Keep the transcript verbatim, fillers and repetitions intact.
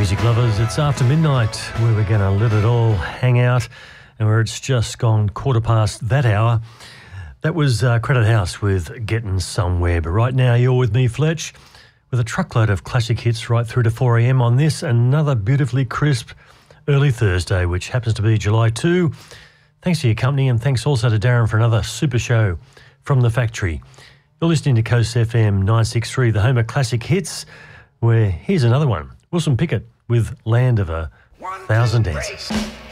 music lovers, it's after midnight where we're going to let it all hang out and where it's just gone quarter past that hour. That was uh, Credit House with Getting Somewhere. But right now you're with me, Fletch, with a truckload of classic hits right through to four a.m. on this, another beautifully crisp early Thursday, which happens to be July second. Thanks for your company and thanks also to Darren for another super show from the factory. You're listening to Coast F M nine sixty-three, the home of classic hits, where here's another one. Wilson Pickett with Land of a Thousand Dances.